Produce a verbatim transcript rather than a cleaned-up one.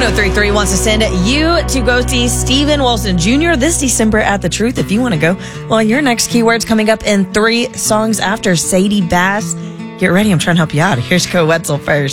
oh three three wants to send you to go see Steven Wilson Junior this December at The Truth if you want to go. Well, your next keyword's coming up in three songs after Sadie Bass. Get ready. I'm trying to help you out. Here's Koe Wetzel first.